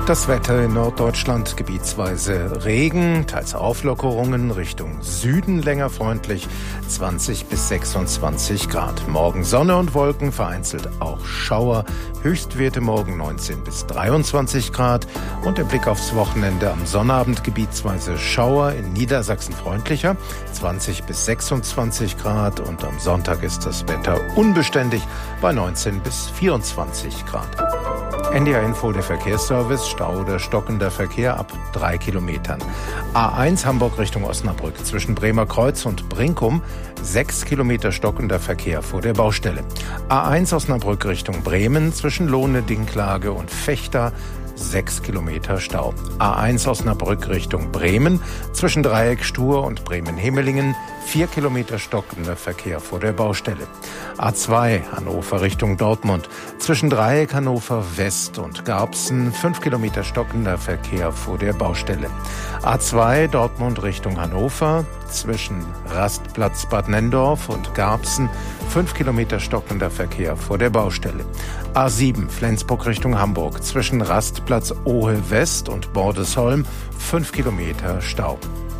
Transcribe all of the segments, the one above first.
Das Wetter in Norddeutschland gebietsweise Regen, teils Auflockerungen, Richtung Süden länger freundlich, 20 bis 26 Grad. Morgen Sonne und Wolken, vereinzelt auch Schauer, Höchstwerte morgen 19 bis 23 Grad. Und der Blick aufs Wochenende: am Sonnabend gebietsweise Schauer, in Niedersachsen freundlicher, 20 bis 26 Grad. Und am Sonntag ist das Wetter unbeständig bei 19 bis 24 Grad. NDR Info, der Verkehrsservice: Stau oder stockender Verkehr ab 3 Kilometern. A1 Hamburg Richtung Osnabrück zwischen Bremer Kreuz und Brinkum, 6 Kilometer stockender Verkehr vor der Baustelle. A1 Osnabrück Richtung Bremen zwischen Lohne, Dinklage und Vechta, 6 Kilometer Stau. A1 Osnabrück Richtung Bremen zwischen Dreieck Stur und Bremen-Hemelingen, 4 Kilometer stockender Verkehr vor der Baustelle. A2 Hannover Richtung Dortmund zwischen Dreieck Hannover West und Garbsen, 5 Kilometer stockender Verkehr vor der Baustelle. A2 Dortmund Richtung Hannover zwischen Rastplatz Bad Nenndorf und Garbsen, 5 Kilometer stockender Verkehr vor der Baustelle. A7 Flensburg Richtung Hamburg zwischen Rastplatz Ohe West und Bordesholm, 5 Kilometer Stau.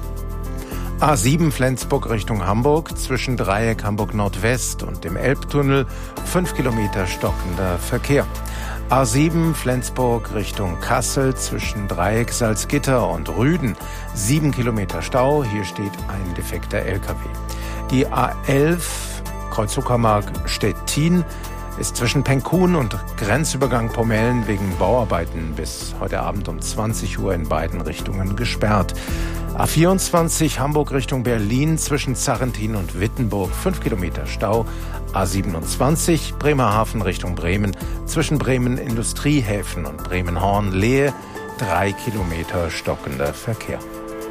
A7 Flensburg Richtung Hamburg zwischen Dreieck Hamburg Nordwest und dem Elbtunnel, 5 Kilometer stockender Verkehr. A7 Flensburg Richtung Kassel zwischen Dreieck Salzgitter und Rüden, 7 Kilometer Stau, hier steht ein defekter LKW. Die A11 Kreuz-Uckermark Stettin ist zwischen Penkun und Grenzübergang Pomellen wegen Bauarbeiten bis heute Abend um 20 Uhr in beiden Richtungen gesperrt. A24 Hamburg Richtung Berlin zwischen Zarrentin und Wittenburg, 5 Kilometer Stau. A27 Bremerhaven Richtung Bremen zwischen Bremen Industriehäfen und Bremen-Horn-Lehe, 3 Kilometer stockender Verkehr.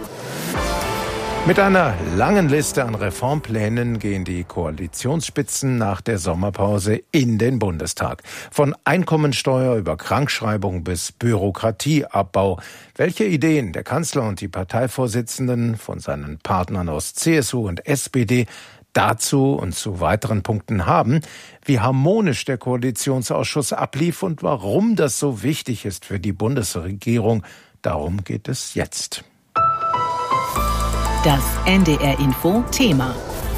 Mit einer langen Liste an Reformplänen gehen die Koalitionsspitzen nach der Sommerpause in den Bundestag. Von Einkommensteuer über Krankschreibung bis Bürokratieabbau. Welche Ideen der Kanzler und die Parteivorsitzenden von seinen Partnern aus CSU und SPD dazu und zu weiteren Punkten haben, wie harmonisch der Koalitionsausschuss ablief und warum das so wichtig ist für die Bundesregierung, darum geht es jetzt. Das NDR-Info-Thema.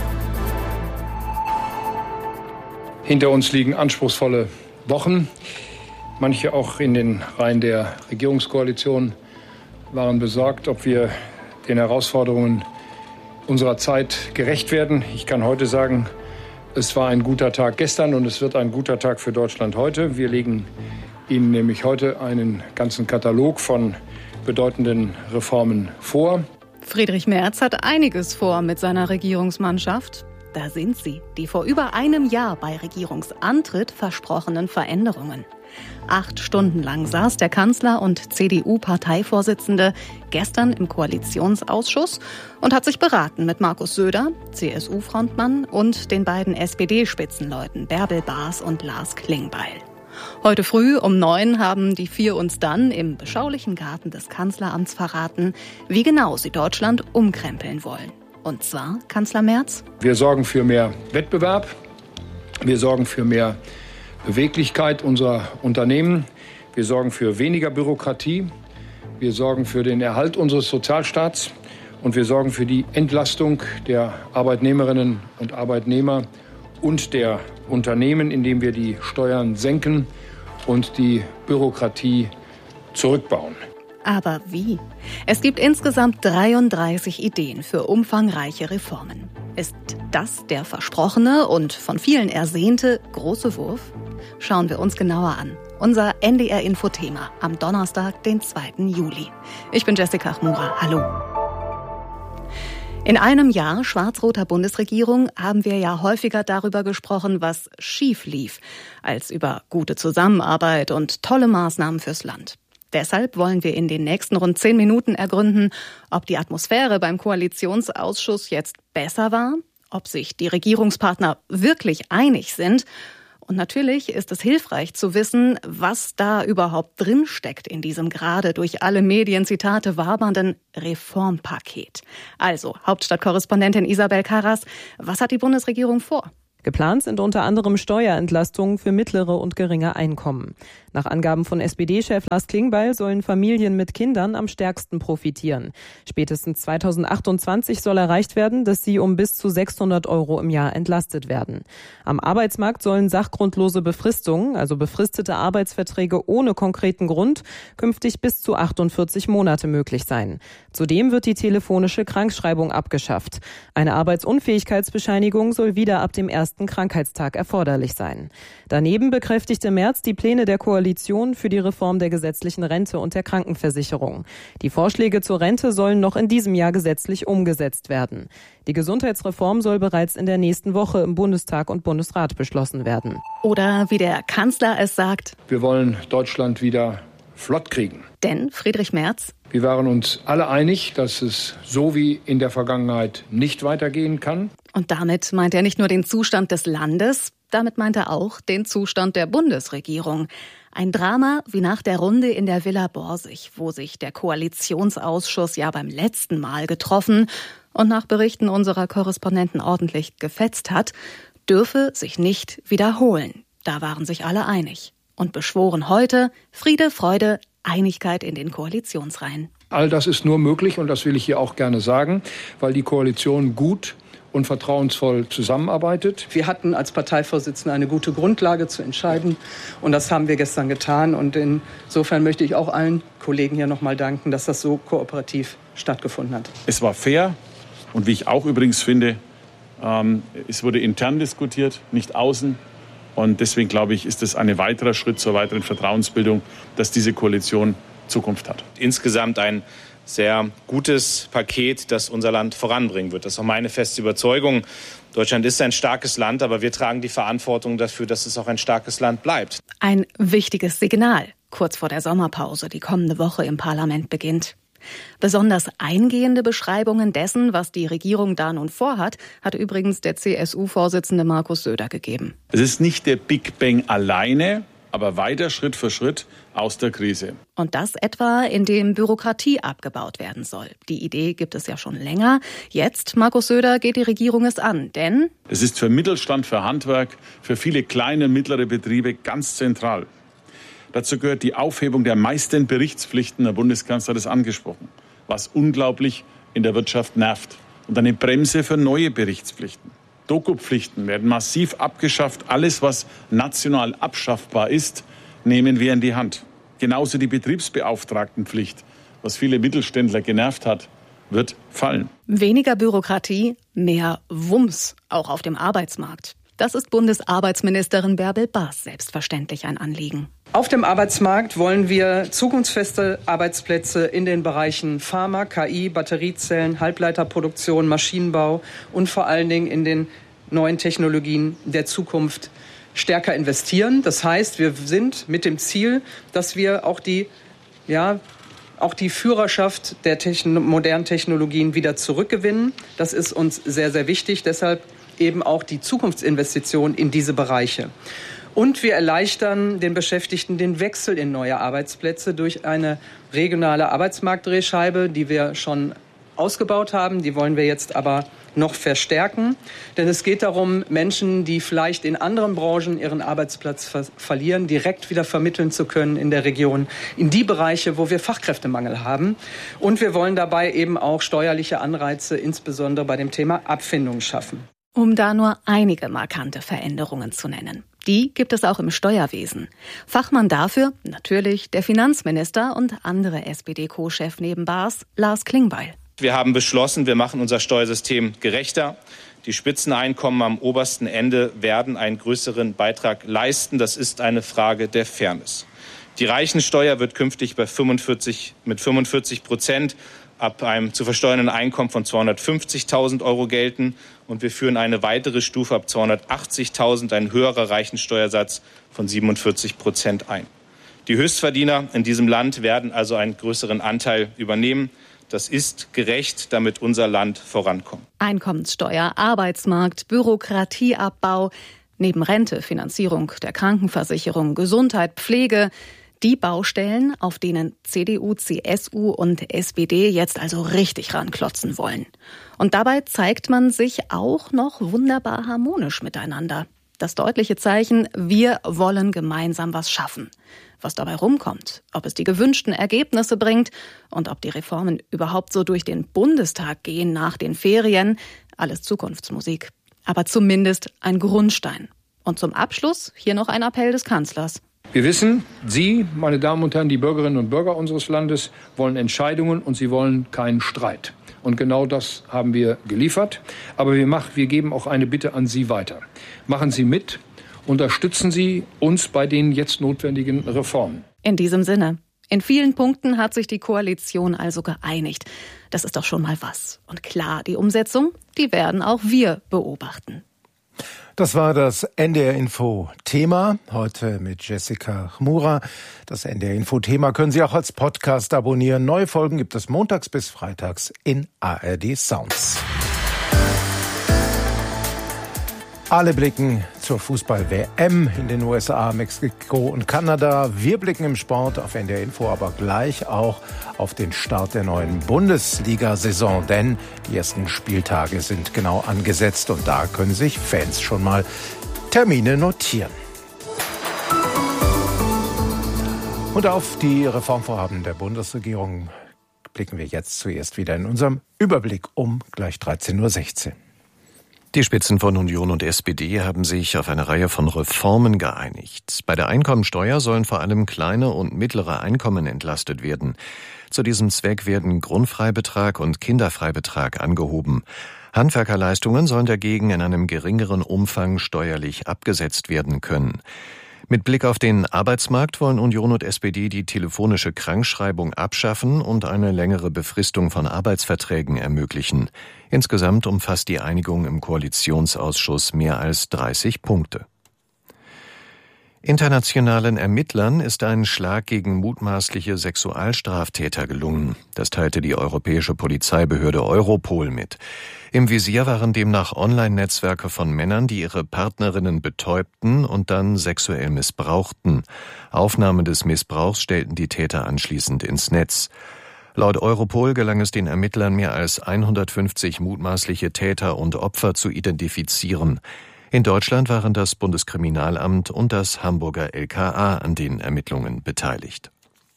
Hinter uns liegen anspruchsvolle Wochen. Manche auch in den Reihen der Regierungskoalition waren besorgt, ob wir den Herausforderungen unserer Zeit gerecht werden. Ich kann heute sagen, es war ein guter Tag gestern und es wird ein guter Tag für Deutschland heute. Wir legen Ihnen nämlich heute einen ganzen Katalog von bedeutenden Reformen vor. Friedrich Merz hat einiges vor mit seiner Regierungsmannschaft. Da sind sie, die vor über einem Jahr bei Regierungsantritt versprochenen Veränderungen. 8 Stunden lang saß der Kanzler und CDU-Parteivorsitzende gestern im Koalitionsausschuss und hat sich beraten mit Markus Söder, CSU-Frontmann, und den beiden SPD-Spitzenleuten Bärbel Baas und Lars Klingbeil. Heute früh um 9 haben die 4 uns dann im beschaulichen Garten des Kanzleramts verraten, wie genau sie Deutschland umkrempeln wollen. Und zwar, Kanzler Merz: Wir sorgen für mehr Wettbewerb, wir sorgen für mehr Beweglichkeit unserer Unternehmen, wir sorgen für weniger Bürokratie, wir sorgen für den Erhalt unseres Sozialstaats und wir sorgen für die Entlastung der Arbeitnehmerinnen und Arbeitnehmer und der Unternehmen, indem wir die Steuern senken und die Bürokratie zurückbauen. Aber wie? Es gibt insgesamt 33 Ideen für umfangreiche Reformen. Ist das der versprochene und von vielen ersehnte große Wurf? Schauen wir uns genauer an. Unser NDR-Info-Thema am Donnerstag, den 2. Juli. Ich bin Jessica Chmura. Hallo. In einem Jahr schwarz-roter Bundesregierung haben wir ja häufiger darüber gesprochen, was schief lief, als über gute Zusammenarbeit und tolle Maßnahmen fürs Land. Deshalb wollen wir in den nächsten rund 10 Minuten ergründen, ob die Atmosphäre beim Koalitionsausschuss jetzt besser war, ob sich die Regierungspartner wirklich einig sind. Und natürlich ist es hilfreich zu wissen, was da überhaupt drinsteckt in diesem gerade durch alle Medienzitate wabernden Reformpaket. Also, Hauptstadtkorrespondentin Isabel Karras, was hat die Bundesregierung vor? Geplant sind unter anderem Steuerentlastungen für mittlere und geringe Einkommen. Nach Angaben von SPD-Chef Lars Klingbeil sollen Familien mit Kindern am stärksten profitieren. Spätestens 2028 soll erreicht werden, dass sie um bis zu 600 € im Jahr entlastet werden. Am Arbeitsmarkt sollen sachgrundlose Befristungen, also befristete Arbeitsverträge ohne konkreten Grund, künftig bis zu 48 Monate möglich sein. Zudem wird die telefonische Krankschreibung abgeschafft. Eine Arbeitsunfähigkeitsbescheinigung soll wieder ab dem ersten Krankheitstag erforderlich sein. Daneben bekräftigte Merz die Pläne der Koalition für die Reform der gesetzlichen Rente und der Krankenversicherung. Die Vorschläge zur Rente sollen noch in diesem Jahr gesetzlich umgesetzt werden. Die Gesundheitsreform soll bereits in der nächsten Woche im Bundestag und Bundesrat beschlossen werden. Oder wie der Kanzler es sagt: Wir wollen Deutschland wieder flott kriegen. Denn Friedrich Merz: Wir waren uns alle einig, dass es so wie in der Vergangenheit nicht weitergehen kann. Und damit meint er nicht nur den Zustand des Landes, damit meint er auch den Zustand der Bundesregierung. Ein Drama wie nach der Runde in der Villa Borsig, wo sich der Koalitionsausschuss ja beim letzten Mal getroffen und nach Berichten unserer Korrespondenten ordentlich gefetzt hat, dürfe sich nicht wiederholen. Da waren sich alle einig und beschworen heute Friede, Freude, Einigkeit in den Koalitionsreihen. All das ist nur möglich, und das will ich hier auch gerne sagen, weil die Koalition gut und vertrauensvoll zusammenarbeitet. Wir hatten als Parteivorsitzende eine gute Grundlage zu entscheiden, und das haben wir gestern getan. Und insofern möchte ich auch allen Kollegen hier nochmal danken, dass das so kooperativ stattgefunden hat. Es war fair, und wie ich auch übrigens finde, es wurde intern diskutiert, nicht außen. Und deswegen, glaube ich, ist es ein weiterer Schritt zur weiteren Vertrauensbildung, dass diese Koalition Zukunft hat. Insgesamt ein sehr gutes Paket, das unser Land voranbringen wird. Das ist auch meine feste Überzeugung. Deutschland ist ein starkes Land, aber wir tragen die Verantwortung dafür, dass es auch ein starkes Land bleibt. Ein wichtiges Signal, kurz vor der Sommerpause, die kommende Woche im Parlament beginnt. Besonders eingehende Beschreibungen dessen, was die Regierung da nun vorhat, hat übrigens der CSU-Vorsitzende Markus Söder gegeben. Es ist nicht der Big Bang alleine, aber weiter Schritt für Schritt aus der Krise. Und das etwa, indem Bürokratie abgebaut werden soll. Die Idee gibt es ja schon länger. Jetzt, Markus Söder, geht die Regierung es an, denn es ist für Mittelstand, für Handwerk, für viele kleine und mittlere Betriebe ganz zentral. Dazu gehört die Aufhebung der meisten Berichtspflichten, der Bundeskanzler hat es angesprochen, was unglaublich in der Wirtschaft nervt. Und eine Bremse für neue Berichtspflichten. Dokupflichten werden massiv abgeschafft. Alles, was national abschaffbar ist, nehmen wir in die Hand. Genauso die Betriebsbeauftragtenpflicht, was viele Mittelständler genervt hat, wird fallen. Weniger Bürokratie, mehr Wumms, auch auf dem Arbeitsmarkt. Das ist Bundesarbeitsministerin Bärbel Baas selbstverständlich ein Anliegen. Auf dem Arbeitsmarkt wollen wir zukunftsfeste Arbeitsplätze in den Bereichen Pharma, KI, Batteriezellen, Halbleiterproduktion, Maschinenbau und vor allen Dingen in den neuen Technologien der Zukunft stärker investieren. Das heißt, wir sind mit dem Ziel, dass wir auch die Führerschaft der modernen Technologien wieder zurückgewinnen. Das ist uns sehr, sehr wichtig. Deshalb eben auch die Zukunftsinvestitionen in diese Bereiche. Und wir erleichtern den Beschäftigten den Wechsel in neue Arbeitsplätze durch eine regionale Arbeitsmarktdrehscheibe, die wir schon ausgebaut haben. Die wollen wir jetzt aber noch verstärken. Denn es geht darum, Menschen, die vielleicht in anderen Branchen ihren Arbeitsplatz verlieren, direkt wieder vermitteln zu können in der Region, in die Bereiche, wo wir Fachkräftemangel haben. Und wir wollen dabei eben auch steuerliche Anreize, insbesondere bei dem Thema Abfindung, schaffen. Um da nur einige markante Veränderungen zu nennen. Die gibt es auch im Steuerwesen. Fachmann dafür natürlich der Finanzminister und andere SPD-Co-Chef neben Baas, Lars Klingbeil. Wir haben beschlossen, wir machen unser Steuersystem gerechter. Die Spitzeneinkommen am obersten Ende werden einen größeren Beitrag leisten. Das ist eine Frage der Fairness. Die Reichensteuer wird künftig mit 45% ab einem zu versteuernden Einkommen von 250.000 € gelten. Und wir führen eine weitere Stufe ab 280.000, ein höherer Reichensteuersatz von 47% ein. Die Höchstverdiener in diesem Land werden also einen größeren Anteil übernehmen. Das ist gerecht, damit unser Land vorankommt. Einkommenssteuer, Arbeitsmarkt, Bürokratieabbau, neben Rente, Finanzierung der Krankenversicherung, Gesundheit, Pflege. Die Baustellen, auf denen CDU, CSU und SPD jetzt also richtig ranklotzen wollen. Und dabei zeigt man sich auch noch wunderbar harmonisch miteinander. Das deutliche Zeichen, wir wollen gemeinsam was schaffen. Was dabei rumkommt, ob es die gewünschten Ergebnisse bringt und ob die Reformen überhaupt so durch den Bundestag gehen nach den Ferien, alles Zukunftsmusik. Aber zumindest ein Grundstein. Und zum Abschluss hier noch ein Appell des Kanzlers. Wir wissen, Sie, meine Damen und Herren, die Bürgerinnen und Bürger unseres Landes, wollen Entscheidungen und Sie wollen keinen Streit. Und genau das haben wir geliefert. Aber wir geben auch eine Bitte an Sie weiter. Machen Sie mit, unterstützen Sie uns bei den jetzt notwendigen Reformen. In diesem Sinne. In vielen Punkten hat sich die Koalition also geeinigt. Das ist doch schon mal was. Und klar, die Umsetzung, die werden auch wir beobachten. Das war das NDR-Info-Thema, heute mit Jessica Chmura. Das NDR-Info-Thema können Sie auch als Podcast abonnieren. Neue Folgen gibt es montags bis freitags in ARD Sounds. Alle blicken zur Fußball-WM in den USA, Mexiko und Kanada. Wir blicken im Sport auf NDR Info, aber gleich auch auf den Start der neuen Bundesliga-Saison. Denn die ersten Spieltage sind genau angesetzt und da können sich Fans schon mal Termine notieren. Und auf die Reformvorhaben der Bundesregierung blicken wir jetzt zuerst wieder in unserem Überblick um gleich 13.16 Uhr. Die Spitzen von Union und SPD haben sich auf eine Reihe von Reformen geeinigt. Bei der Einkommensteuer sollen vor allem kleine und mittlere Einkommen entlastet werden. Zu diesem Zweck werden Grundfreibetrag und Kinderfreibetrag angehoben. Handwerkerleistungen sollen dagegen in einem geringeren Umfang steuerlich abgesetzt werden können. Mit Blick auf den Arbeitsmarkt wollen Union und SPD die telefonische Krankschreibung abschaffen und eine längere Befristung von Arbeitsverträgen ermöglichen. Insgesamt umfasst die Einigung im Koalitionsausschuss mehr als 30 Punkte. Internationalen Ermittlern ist ein Schlag gegen mutmaßliche Sexualstraftäter gelungen. Das teilte die europäische Polizeibehörde Europol mit. Im Visier waren demnach Online-Netzwerke von Männern, die ihre Partnerinnen betäubten und dann sexuell missbrauchten. Aufnahmen des Missbrauchs stellten die Täter anschließend ins Netz. Laut Europol gelang es den Ermittlern, mehr als 150 mutmaßliche Täter und Opfer zu identifizieren. In Deutschland waren das Bundeskriminalamt und das Hamburger LKA an den Ermittlungen beteiligt.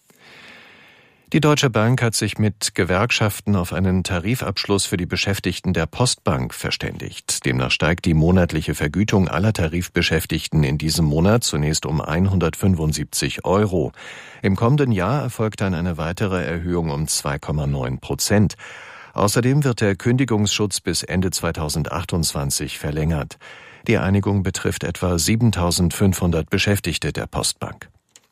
Die Deutsche Bank hat sich mit Gewerkschaften auf einen Tarifabschluss für die Beschäftigten der Postbank verständigt. Demnach steigt die monatliche Vergütung aller Tarifbeschäftigten in diesem Monat zunächst um 175 €. Im kommenden Jahr erfolgt dann eine weitere Erhöhung um 2,9%. Außerdem wird der Kündigungsschutz bis Ende 2028 verlängert. Die Einigung betrifft etwa 7.500 Beschäftigte der Postbank.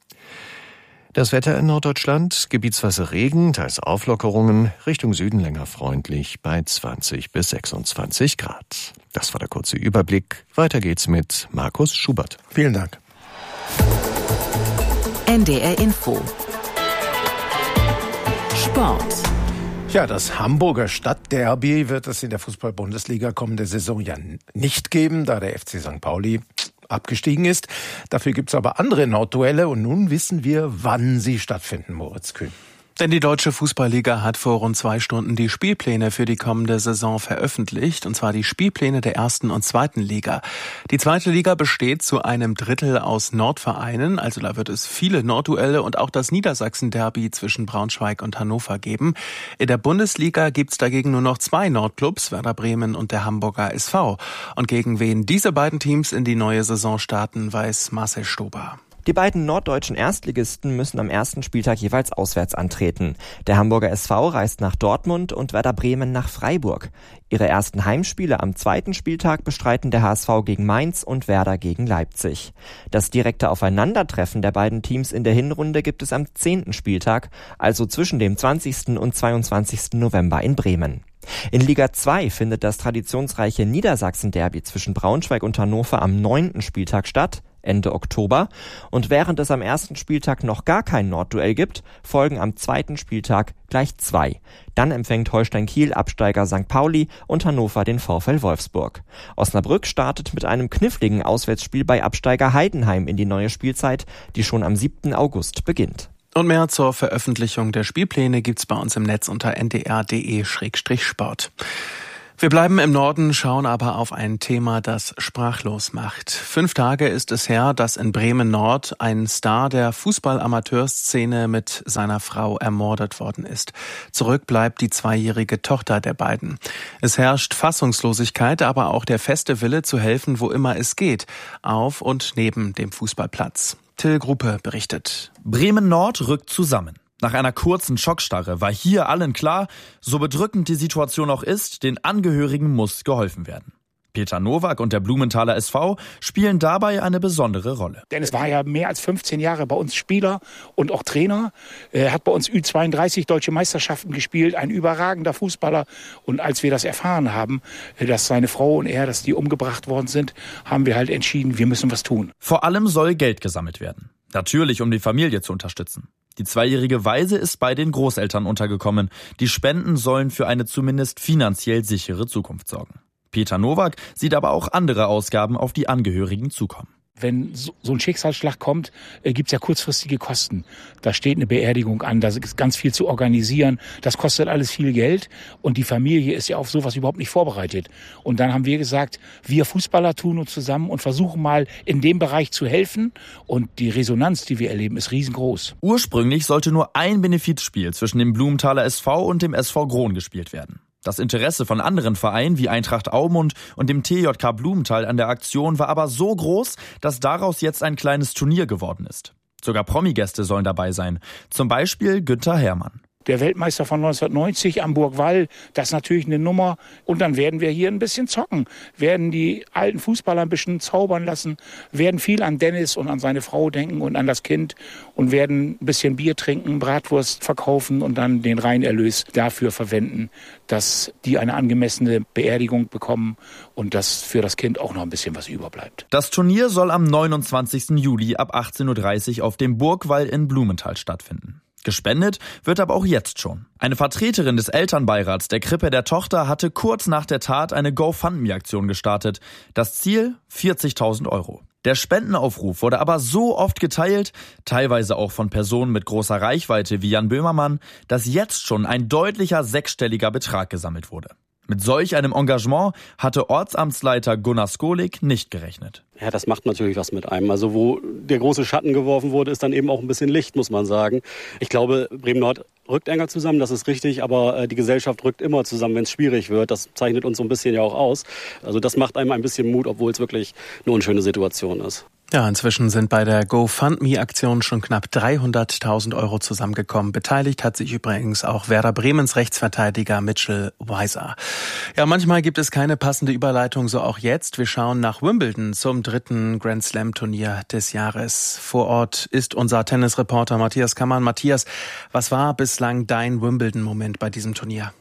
Das Wetter in Norddeutschland, gebietsweise Regen, teils Auflockerungen, Richtung Süden länger freundlich bei 20 bis 26 Grad. Das war der kurze Überblick. Weiter geht's mit Markus Schubert. Vielen Dank. NDR Info. Sport. Ja, das Hamburger Stadtderby wird es in der Fußball-Bundesliga kommende Saison ja nicht geben, da der FC St. Pauli abgestiegen ist. Dafür gibt's aber andere Nordduelle und nun wissen wir, wann sie stattfinden, Moritz Kühn. Denn die Deutsche Fußballliga hat vor rund 2 Stunden die Spielpläne für die kommende Saison veröffentlicht, und zwar die Spielpläne der 1. und 2. Liga. Die 2. Liga besteht zu einem Drittel aus Nordvereinen, also da wird es viele Nordduelle und auch das Niedersachsen-Derby zwischen Braunschweig und Hannover geben. In der Bundesliga gibt's dagegen nur noch 2 Nordclubs, Werder Bremen und der Hamburger SV. Und gegen wen diese beiden Teams in die neue Saison starten, weiß Marcel Stober. Die beiden norddeutschen Erstligisten müssen am ersten Spieltag jeweils auswärts antreten. Der Hamburger SV reist nach Dortmund und Werder Bremen nach Freiburg. Ihre ersten Heimspiele am 2. Spieltag bestreiten der HSV gegen Mainz und Werder gegen Leipzig. Das direkte Aufeinandertreffen der beiden Teams in der Hinrunde gibt es am 10. Spieltag, also zwischen dem 20. und 22. November in Bremen. In Liga 2 findet das traditionsreiche Niedersachsen-Derby zwischen Braunschweig und Hannover am 9. Spieltag statt. Ende Oktober. Und während es am ersten Spieltag noch gar kein Nordduell gibt, folgen am zweiten Spieltag gleich 2. Dann empfängt Holstein Kiel Absteiger St. Pauli und Hannover den VfL Wolfsburg. Osnabrück startet mit einem kniffligen Auswärtsspiel bei Absteiger Heidenheim in die neue Spielzeit, die schon am 7. August beginnt. Und mehr zur Veröffentlichung der Spielpläne gibt's bei uns im Netz unter ndr.de/sport. Wir bleiben im Norden, schauen aber auf ein Thema, das sprachlos macht. 5 Tage ist es her, dass in Bremen-Nord ein Star der Fußball-Amateurszene mit seiner Frau ermordet worden ist. Zurück bleibt die 2-jährige Tochter der beiden. Es herrscht Fassungslosigkeit, aber auch der feste Wille zu helfen, wo immer es geht, auf und neben dem Fußballplatz. Till Gruppe berichtet. Bremen-Nord rückt zusammen. Nach einer kurzen Schockstarre war hier allen klar, so bedrückend die Situation auch ist, den Angehörigen muss geholfen werden. Peter Nowak und der Blumenthaler SV spielen dabei eine besondere Rolle. Dennis war ja mehr als 15 Jahre bei uns Spieler und auch Trainer. Er hat bei uns Ü32 Deutsche Meisterschaften gespielt, ein überragender Fußballer. Und als wir das erfahren haben, dass seine Frau und er, dass die umgebracht worden sind, haben wir halt entschieden, wir müssen was tun. Vor allem soll Geld gesammelt werden. Natürlich, um die Familie zu unterstützen. Die 2-jährige Waise ist bei den Großeltern untergekommen. Die Spenden sollen für eine zumindest finanziell sichere Zukunft sorgen. Peter Nowak sieht aber auch andere Ausgaben auf die Angehörigen zukommen. Wenn so ein Schicksalsschlag kommt, gibt's ja kurzfristige Kosten. Da steht eine Beerdigung an, da ist ganz viel zu organisieren. Das kostet alles viel Geld und die Familie ist ja auf sowas überhaupt nicht vorbereitet. Und dann haben wir gesagt, wir Fußballer tun uns zusammen und versuchen mal in dem Bereich zu helfen. Und die Resonanz, die wir erleben, ist riesengroß. Ursprünglich sollte nur ein Benefizspiel zwischen dem Blumenthaler SV und dem SV Grohn gespielt werden. Das Interesse von anderen Vereinen wie Eintracht Aumund und dem TJK Blumenthal an der Aktion war aber so groß, dass daraus jetzt ein kleines Turnier geworden ist. Sogar Promi-Gäste sollen dabei sein, zum Beispiel Günther Herrmann. Der Weltmeister von 1990 am Burgwall, das ist natürlich eine Nummer. Und dann werden wir hier ein bisschen zocken, werden die alten Fußballer ein bisschen zaubern lassen, werden viel an Dennis und an seine Frau denken und an das Kind und werden ein bisschen Bier trinken, Bratwurst verkaufen und dann den Reinerlös dafür verwenden, dass die eine angemessene Beerdigung bekommen und dass für das Kind auch noch ein bisschen was überbleibt. Das Turnier soll am 29. Juli ab 18.30 Uhr auf dem Burgwall in Blumenthal stattfinden. Gespendet wird aber auch jetzt schon. Eine Vertreterin des Elternbeirats der Krippe der Tochter hatte kurz nach der Tat eine GoFundMe-Aktion gestartet. Das Ziel 40.000 €. Der Spendenaufruf wurde aber so oft geteilt, teilweise auch von Personen mit großer Reichweite wie Jan Böhmermann, dass jetzt schon ein deutlicher 6-stelliger Betrag gesammelt wurde. Mit solch einem Engagement hatte Ortsamtsleiter Gunnar Skolik nicht gerechnet. Ja, das macht natürlich was mit einem. Also wo der große Schatten geworfen wurde, ist dann eben auch ein bisschen Licht, muss man sagen. Ich glaube, Bremen-Nord rückt enger zusammen, das ist richtig, aber die Gesellschaft rückt immer zusammen, wenn es schwierig wird. Das zeichnet uns so ein bisschen ja auch aus. Also das macht einem ein bisschen Mut, obwohl es wirklich eine unschöne Situation ist. Ja, inzwischen sind bei der GoFundMe-Aktion schon knapp 300.000 € zusammengekommen. Beteiligt hat sich übrigens auch Werder Bremens Rechtsverteidiger Mitchell Weiser. Ja, manchmal gibt es keine passende Überleitung, so auch jetzt. Wir schauen nach Wimbledon zum 3. Grand Slam-Turnier des Jahres. Vor Ort ist unser Tennisreporter Matthias Kammann. Matthias, was war bislang dein Wimbledon-Moment bei diesem Turnier?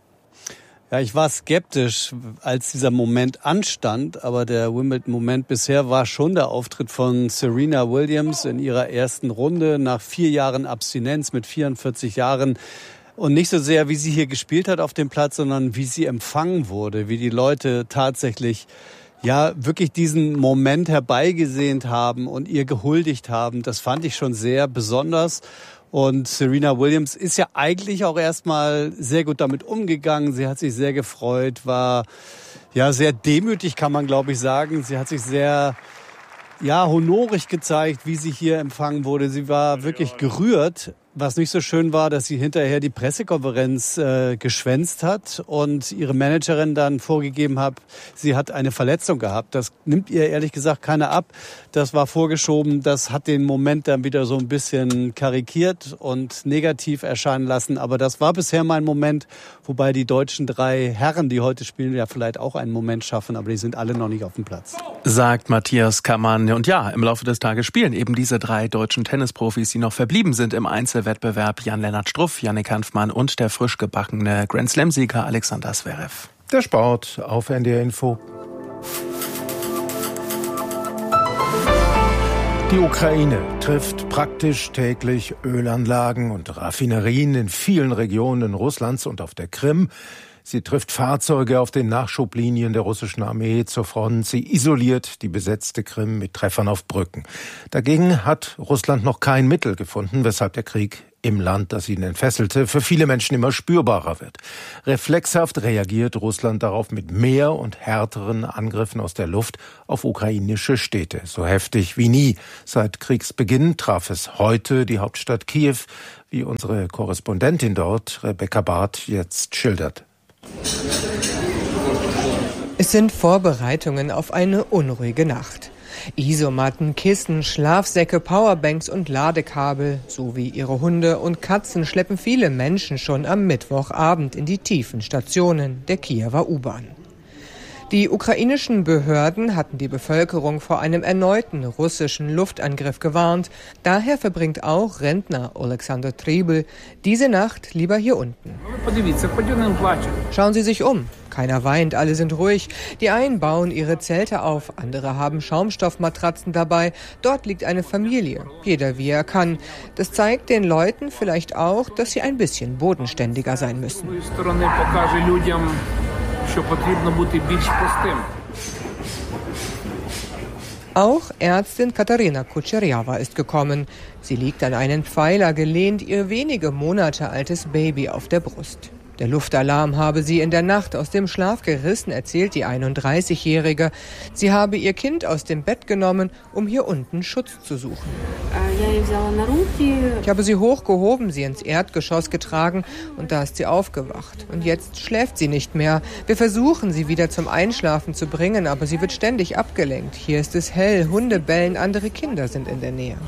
Ja, ich war skeptisch, als dieser Moment anstand, aber der Wimbledon-Moment bisher war schon der Auftritt von Serena Williams in ihrer ersten Runde nach 4 Jahren Abstinenz mit 44 Jahren. Und nicht so sehr, wie sie hier gespielt hat auf dem Platz, sondern wie sie empfangen wurde, wie die Leute tatsächlich wirklich diesen Moment herbeigesehnt haben und ihr gehuldigt haben. Das fand ich schon sehr besonders. Und Serena Williams ist ja eigentlich auch erstmal sehr gut damit umgegangen. Sie hat sich sehr gefreut, war sehr demütig, kann man glaube ich sagen. Sie hat sich sehr honorig gezeigt, wie sie hier empfangen wurde. Sie war wirklich gerührt. Was nicht so schön war, dass sie hinterher die Pressekonferenz geschwänzt hat und ihre Managerin dann vorgegeben hat, sie hat eine Verletzung gehabt. Das nimmt ihr ehrlich gesagt keiner ab. Das war vorgeschoben. Das hat den Moment dann wieder so ein bisschen karikiert und negativ erscheinen lassen. Aber das war bisher mein Moment, wobei die deutschen 3 Herren, die heute spielen, ja vielleicht auch einen Moment schaffen, aber die sind alle noch nicht auf dem Platz. Sagt Matthias Kammann. Und ja, im Laufe des Tages spielen eben diese 3 deutschen Tennisprofis, die noch verblieben sind im Einzelwettbewerb, Jan-Lennart Struff, Yannick Hanfmann und der frisch gebackene Grand-Slam-Sieger Alexander Zverev. Der Sport auf NDR Info. Die Ukraine trifft praktisch täglich Ölanlagen und Raffinerien in vielen Regionen Russlands und auf der Krim. Sie trifft Fahrzeuge auf den Nachschublinien der russischen Armee zur Front. Sie isoliert die besetzte Krim mit Treffern auf Brücken. Dagegen hat Russland noch kein Mittel gefunden, weshalb der Krieg im Land, das ihn entfesselte, für viele Menschen immer spürbarer wird. Reflexhaft reagiert Russland darauf mit mehr und härteren Angriffen aus der Luft auf ukrainische Städte. So heftig wie nie. Seit Kriegsbeginn traf es heute die Hauptstadt Kiew, wie unsere Korrespondentin dort, Rebecca Barth, jetzt schildert. Es sind Vorbereitungen auf eine unruhige Nacht. Isomatten, Kissen, Schlafsäcke, Powerbanks und Ladekabel sowie ihre Hunde und Katzen schleppen viele Menschen schon am Mittwochabend in die tiefen Stationen der Kiewer U-Bahn. Die ukrainischen Behörden hatten die Bevölkerung vor einem erneuten russischen Luftangriff gewarnt. Daher verbringt auch Rentner Alexander Tribel diese Nacht lieber hier unten. Schauen Sie sich um. Keiner weint, alle sind ruhig. Die einen bauen ihre Zelte auf, andere haben Schaumstoffmatratzen dabei. Dort liegt eine Familie, jeder wie er kann. Das zeigt den Leuten vielleicht auch, dass sie ein bisschen bodenständiger sein müssen. Auch Ärztin Katarina Kutscherawa ist gekommen. Sie liegt an einen Pfeiler gelehnt, ihr wenige Monate altes Baby auf der Brust. Der Luftalarm habe sie in der Nacht aus dem Schlaf gerissen, erzählt die 31-Jährige. Sie habe ihr Kind aus dem Bett genommen, um hier unten Schutz zu suchen. Ich habe sie hochgehoben, sie ins Erdgeschoss getragen und da ist sie aufgewacht. Und jetzt schläft sie nicht mehr. Wir versuchen, sie wieder zum Einschlafen zu bringen, aber sie wird ständig abgelenkt. Hier ist es hell, Hunde bellen, andere Kinder sind in der Nähe.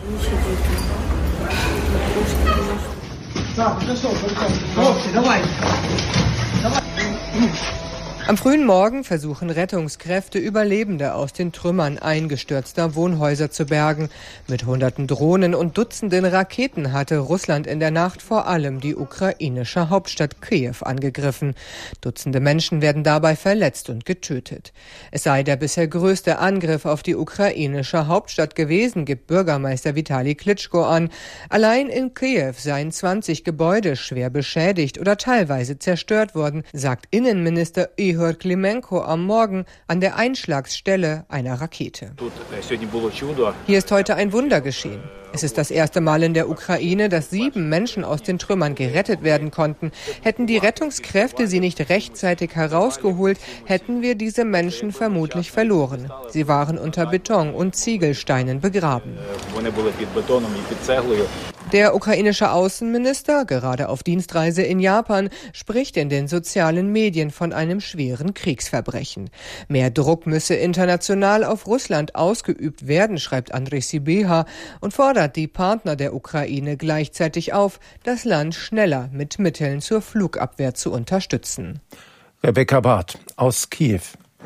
Am frühen Morgen versuchen Rettungskräfte, Überlebende aus den Trümmern eingestürzter Wohnhäuser zu bergen. Mit Hunderten Drohnen und Dutzenden Raketen hatte Russland in der Nacht vor allem die ukrainische Hauptstadt Kiew angegriffen. Dutzende Menschen werden dabei verletzt und getötet. Es sei der bisher größte Angriff auf die ukrainische Hauptstadt gewesen, gibt Bürgermeister Vitali Klitschko an. Allein in Kiew seien 20 Gebäude schwer beschädigt oder teilweise zerstört worden, sagt Innenminister Ihor Klimenko am Morgen an der Einschlagsstelle einer Rakete. Hier ist heute ein Wunder geschehen. Es ist das erste Mal in der Ukraine, dass 7 Menschen aus den Trümmern gerettet werden konnten. Hätten die Rettungskräfte sie nicht rechtzeitig herausgeholt, hätten wir diese Menschen vermutlich verloren. Sie waren unter Beton und Ziegelsteinen begraben. Der ukrainische Außenminister, gerade auf Dienstreise in Japan, spricht in den sozialen Medien von einem schweren Kriegsverbrechen. Mehr Druck müsse international auf Russland ausgeübt werden, schreibt Andrei Sibiha und fordert die Partner der Ukraine gleichzeitig auf, das Land schneller mit Mitteln zur Flugabwehr zu unterstützen. Rebecca Barth aus Kiew.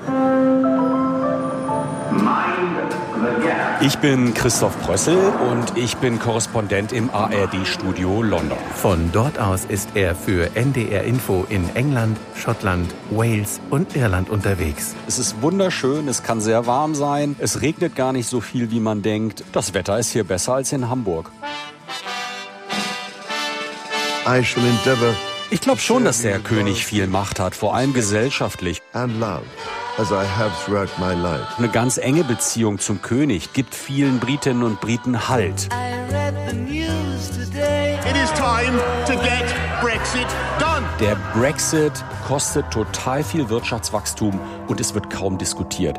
Ich bin Christoph Prössel und ich bin Korrespondent im ARD-Studio London. Von dort aus ist er für NDR Info in England, Schottland, Wales und Irland unterwegs. Es ist wunderschön, es kann sehr warm sein, es regnet gar nicht so viel, wie man denkt. Das Wetter ist hier besser als in Hamburg. Ich glaube schon, dass der König viel Macht hat, vor allem gesellschaftlich. Eine ganz enge Beziehung zum König gibt vielen Britinnen und Briten Halt. Der Brexit kostet total viel Wirtschaftswachstum und es wird kaum diskutiert.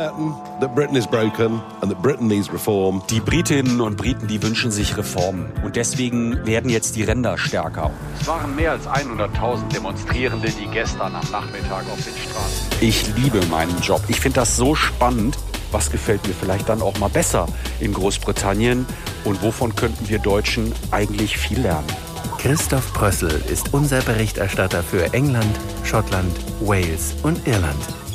Die Britinnen und Briten, die wünschen sich Reformen und deswegen werden jetzt die Ränder stärker. Es waren mehr als 100.000 Demonstrierende, die gestern am Nachmittag auf den Straßen. Ich liebe meinen Job. Ich finde das so spannend. Was gefällt mir vielleicht dann auch mal besser in Großbritannien und wovon könnten wir Deutschen eigentlich viel lernen? Christoph Prössel ist unser Berichterstatter für England, Schottland, Wales und Irland.